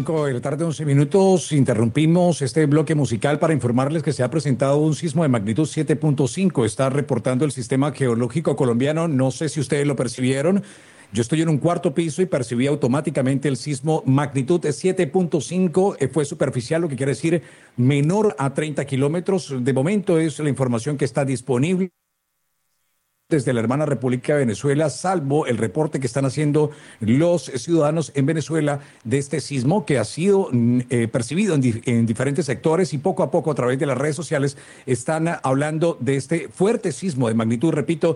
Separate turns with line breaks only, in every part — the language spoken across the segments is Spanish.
5 de la tarde, 11 minutos. Interrumpimos este bloque musical para informarles que se ha presentado un sismo de magnitud 7.5. Está reportando el Sistema Geológico Colombiano. No sé si ustedes lo percibieron. Yo estoy en un cuarto piso y percibí automáticamente el sismo magnitud 7.5. Fue superficial, lo que quiere decir menor a 30 kilómetros. De momento es la información que está disponible desde la hermana República de Venezuela, salvo el reporte que están haciendo los ciudadanos en Venezuela de este sismo que ha sido percibido en diferentes sectores, y poco a poco a través de las redes sociales están hablando de este fuerte sismo de magnitud, repito,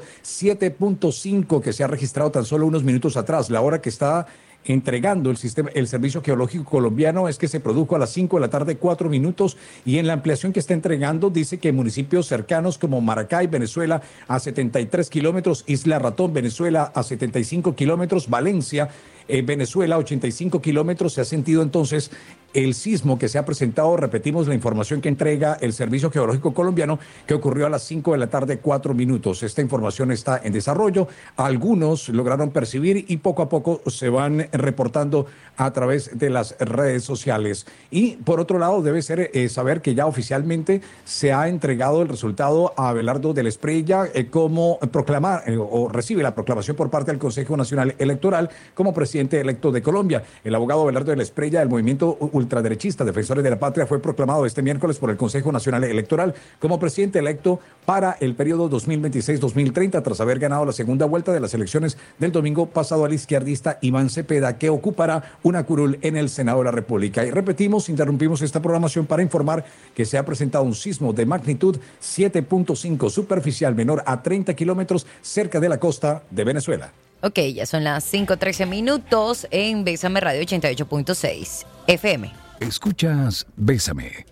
7.5 que se ha registrado tan solo unos minutos atrás. La hora que está entregando el Servicio Geológico Colombiano es que se produjo a las 5 de la tarde, 4 minutos, y en la ampliación que está entregando dice que municipios cercanos como Maracay, Venezuela, a 73 kilómetros, Isla Ratón, Venezuela, a 75 kilómetros, Valencia, Venezuela, 85 kilómetros. Se ha sentido entonces el sismo que se ha presentado. Repetimos la información que entrega el Servicio Geológico Colombiano, que ocurrió a las 5 de la tarde, 4 minutos. Esta información está en desarrollo. Algunos lograron percibir y poco a poco se van reportando a través de las redes sociales. Y por otro lado, debe ser saber que ya oficialmente se ha entregado el resultado a Abelardo de la Espriella como proclamar o recibe la proclamación por parte del Consejo Nacional Electoral como presidente electo de Colombia. El abogado Abelardo de la Espriella del movimiento ultraderechista Defensores de la Patria fue proclamado este miércoles por el Consejo Nacional Electoral como presidente electo para el periodo 2026-2030, tras haber ganado la segunda vuelta de las elecciones del domingo pasado al izquierdista Iván Cepeda, que ocupará una curul en el Senado de la República. Y repetimos, interrumpimos esta programación para informar que se ha presentado un sismo de magnitud 7.5 superficial menor a 30 kilómetros cerca de la costa de Venezuela.
Ok, ya son las 5:13 minutos en Bésame Radio 88.6 FM.
Escuchas Bésame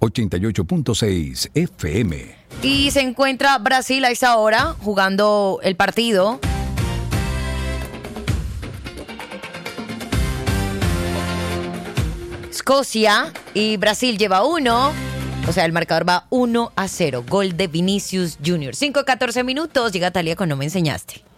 88.6 FM.
Y se encuentra Brasil a esa hora jugando el partido. Escocia, y Brasil lleva 1. O sea, el marcador va 1-0. Gol de Vinicius Junior. 5:14 minutos. Llega Talía con No Me Enseñaste.